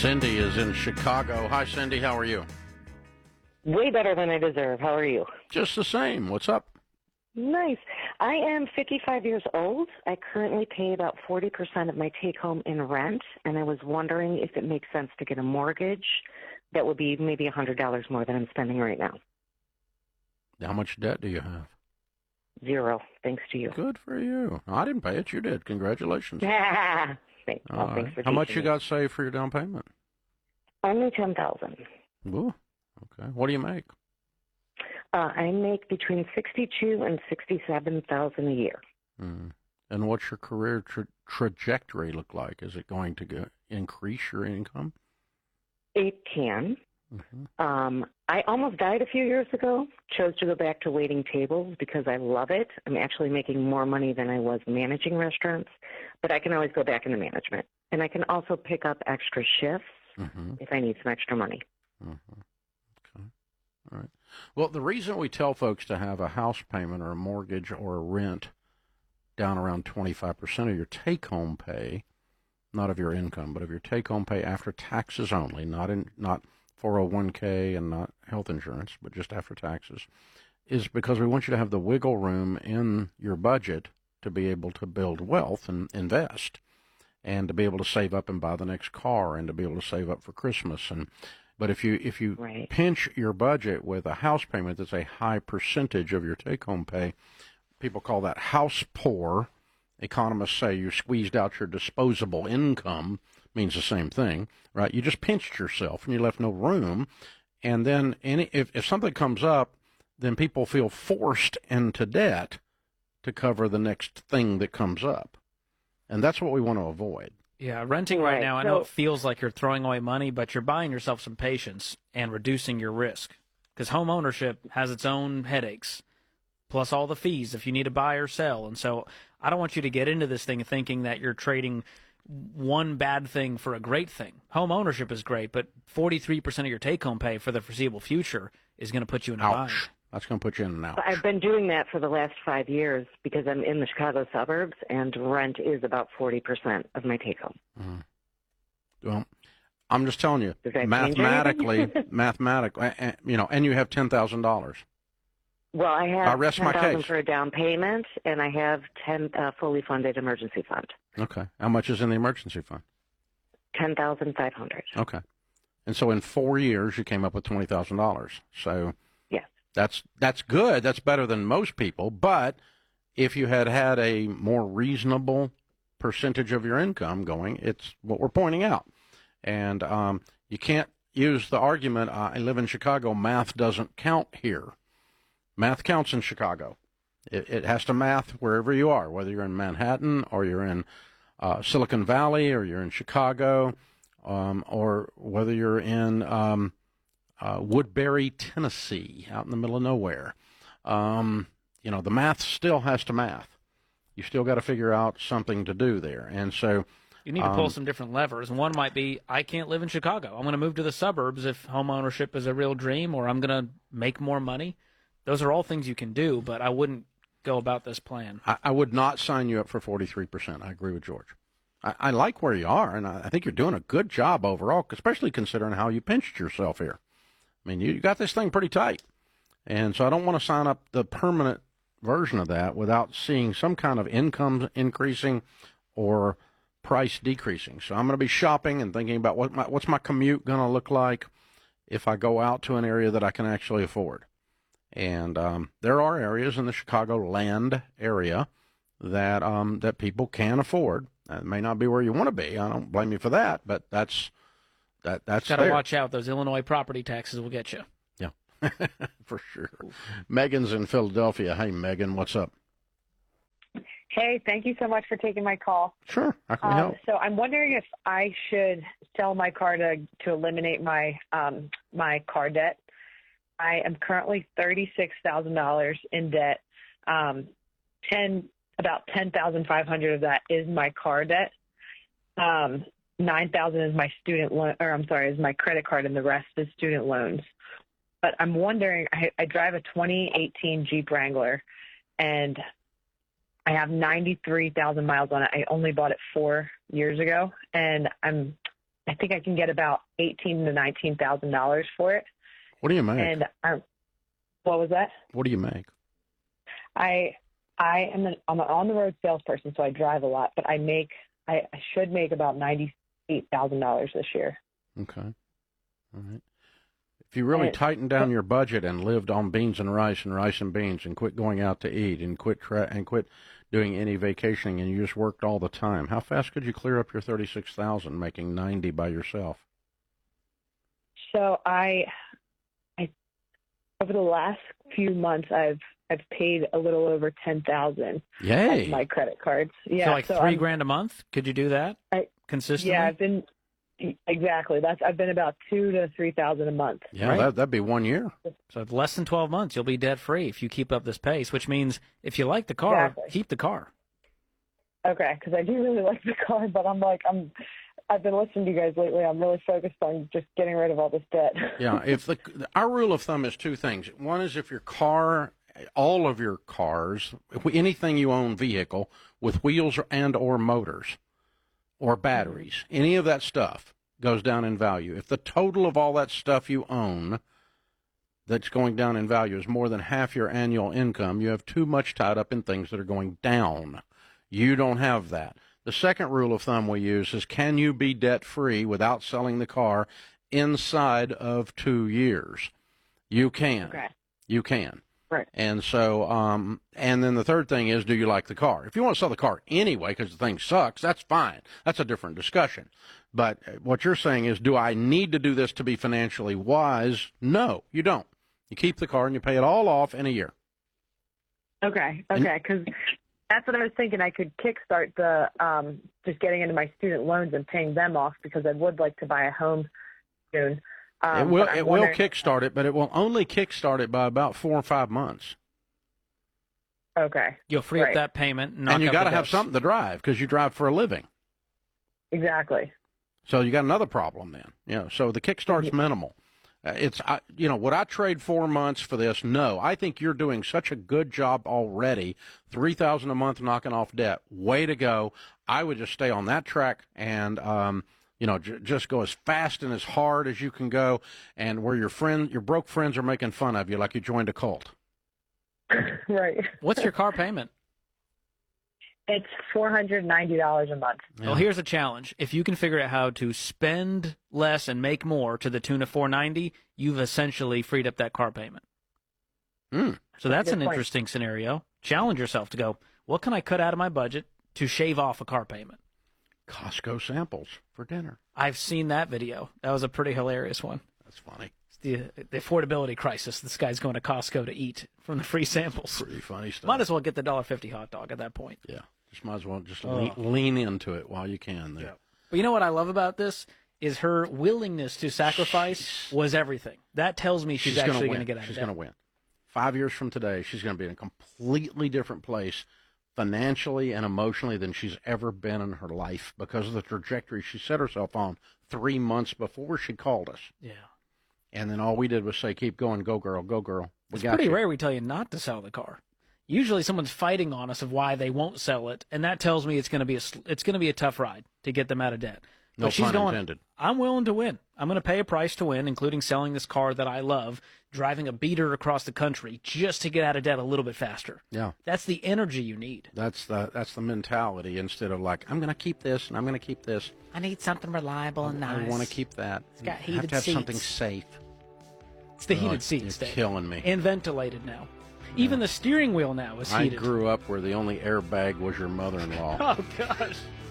Cindy is in Chicago. Hi, Cindy. How are you? Way better than I deserve. How are you? Just the same. What's up? Nice. I am 55 years old. I currently pay about 40% of my take-home in rent, and I was wondering if it makes sense to get a mortgage that would be maybe $100 more than I'm spending right now. How much debt do you have? Zero, thanks to you. Good for you. I didn't pay it. You did. Congratulations. Thanks for How much you teaching me. got saved for your down payment? Only $10,000. Ooh, okay. What do you make? I make between $62,000 and $67,000 a year. And what's your career trajectory look like? Is it going to increase your income? It can. I almost died a few years ago, chose to go back to waiting tables because I love it. I'm actually making more money than I was managing restaurants, but I can always go back into management. And I can also pick up extra shifts if I need some extra money. Okay. All right. Well, the reason we tell folks to have a house payment or a mortgage or a rent down around 25% of your take-home pay, not of your income, but of your take-home pay after taxes only, not 401k and not health insurance, but just after taxes, is because we want you to have the wiggle room in your budget to be able to build wealth and invest, and to be able to save up and buy the next car, and to be able to save up for Christmas. But if you Right. pinch your budget with a house payment that's a high percentage of your take-home pay, people call that house poor. Economists say you squeezed out your disposable income, means the same thing, right? You just pinched yourself and you left no room. And then if something comes up, then people feel forced into debt to cover the next thing that comes up. And that's what we want to avoid. Yeah, renting right Right. now, I know it feels like you're throwing away money, but you're buying yourself some patience and reducing your risk. Because home ownership has its own headaches, plus all the fees if you need to buy or sell. And so I don't want you to get into this thing thinking that you're trading one bad thing for a great thing. Home ownership is great, but 43% of your take-home pay for the foreseeable future is going to put you in a bind. Ouch. That's going to put you in an ouch. I've been doing that for the last 5 years because I'm in the Chicago suburbs, and rent is about 40% of my take-home. Well, I'm just telling you, Does that change mathematically, anything? and you have $10,000. Well, I have I rest my $10,000 case. for a down payment, and I have 10 fully funded emergency fund. Okay. How much is in the emergency fund? $10,500. Okay. And so in 4 years, you came up with $20,000. So Yes. that's good. That's better than most people. But if you had a more reasonable percentage of your income going, it's what we're pointing out. And you can't use the argument, I live in Chicago, math doesn't count here. Math counts in Chicago. It has to math wherever you are, whether you're in Manhattan or you're in Silicon Valley or you're in Chicago, or whether you're in Woodbury, Tennessee, out in the middle of nowhere. The math still has to math. You still got to figure out something to do there. And so You need to pull some different levers. One might be, I can't live in Chicago. I'm going to move to the suburbs if home ownership is a real dream, or I'm going to make more money. Those are all things you can do, but I wouldn't go about this plan. I would not sign you up for 43%. I agree with George. I like where you are, and I think you're doing a good job overall, especially considering how you pinched yourself here. I mean, you got this thing pretty tight. And so I don't want to sign up the permanent version of that without seeing some kind of income increasing or price decreasing. So I'm going to be shopping and thinking about what's my commute going to look like if I go out to an area that I can actually afford. And there are areas in the Chicagoland area that people can afford. It may not be where you want to be. I don't blame you for that, but that's Got to watch out. Those Illinois property taxes will get you. Yeah, for sure. Megan's in Philadelphia. Hey, Megan, what's up? Hey, thank you so much for taking my call. Sure, I can help. So I'm wondering if I should sell my car to eliminate my my car debt. I am currently $36,000 in debt. About $10,500 of that is my car debt. $9,000 is my student loan, is my credit card, and the rest is student loans. But I'm wondering, I drive a 2018 Jeep Wrangler, and I have 93,000 miles on it. I only bought it 4 years ago, and I'm I think I can get about $18,000 to $19,000 for it. What do you make? And what was that? What do you make? I'm an on the road salesperson, so I drive a lot, but I should make about $98,000 this year. Okay. All right. If you really tightened down your budget and lived on beans and rice and beans and quit going out to eat and quit doing any vacationing and you just worked all the time, how fast could you clear up your $36,000 making $90,000 by yourself? So I over the last few months I've paid a little over $10,000. Yay! On my credit cards. Yeah. So like $3,000 a month? Could you do that consistently? Yeah, Exactly. I've been about $2,000 to $3,000 a month. Yeah, right? that'd be 1 year. So less than 12 months, you'll be debt free if you keep up this pace. Which means if you like the car, Exactly. keep the car. Okay, because I do really like the car, but I've been listening to you guys lately. I'm really focused on just getting rid of all this debt. Yeah. Our rule of thumb is two things. One is if your car, all of your cars, anything you own vehicle with wheels and or motors or batteries, any of that stuff goes down in value. If the total of all that stuff you own that's going down in value is more than half your annual income, you have too much tied up in things that are going down. You don't have that. The second rule of thumb we use is, can you be debt-free without selling the car inside of 2 years? You can. Okay. You can. Right. And so, and then the third thing is, do you like the car? If you want to sell the car anyway because the thing sucks, that's fine. That's a different discussion. But what you're saying is, do I need to do this to be financially wise? No, you don't. You keep the car and you pay it all off in a year. Okay, because that's what I was thinking. I could kickstart the just getting into my student loans and paying them off, because I would like to buy a home soon. It will kickstart it, but it will only kickstart it by about 4 or 5 months. Okay. You'll free up that payment. And you got to have debts. something to drive because you drive for a living. Exactly. So you got another problem then. So the kickstart's minimal. Would I trade 4 months for this? No. I think you're doing such a good job already. $3,000 a month knocking off debt. Way to go. I would just stay on that track and just go as fast and as hard as you can go, and where your broke friends are making fun of you like you joined a cult. Right. What's your car payment? It's $490 a month. Yeah. Well, here's a challenge. If you can figure out how to spend less and make more to the tune of $490, you've essentially freed up that car payment. So that's an interesting scenario. Challenge yourself to go, what can I cut out of my budget to shave off a car payment? Costco samples for dinner. I've seen that video. That was a pretty hilarious one. That's funny. It's the affordability crisis. This guy's going to Costco to eat from the free samples. Pretty funny stuff. Might as well get the $1.50 hot dog at that point. Yeah. Just might as well just lean into it while you can there. Yeah. But you know what I love about this is her willingness to sacrifice was everything. That tells me she's actually going to get out of She's debt. going to win. 5 years from today, she's going to be in a completely different place financially and emotionally than she's ever been in her life because of the trajectory she set herself on 3 months before she called us. Yeah. And then all we did was say, keep going, go girl, go girl. It's pretty rare we tell you not to sell the car. Usually someone's fighting on us of why they won't sell it, and that tells me it's going to be a tough ride to get them out of debt. No pun intended. I'm willing to win. I'm going to pay a price to win, including selling this car that I love, driving a beater across the country just to get out of debt a little bit faster. Yeah. That's the energy you need. That's the mentality, instead of like, I'm going to keep this and I'm going to keep this. I need something reliable and nice. I want to keep that. It's got I heated have to have seats. something safe. It's the heated seats, You're Dave. killing me. And ventilated now. Even the steering wheel now is I heated. grew up where the only airbag was your mother-in-law. Oh, gosh.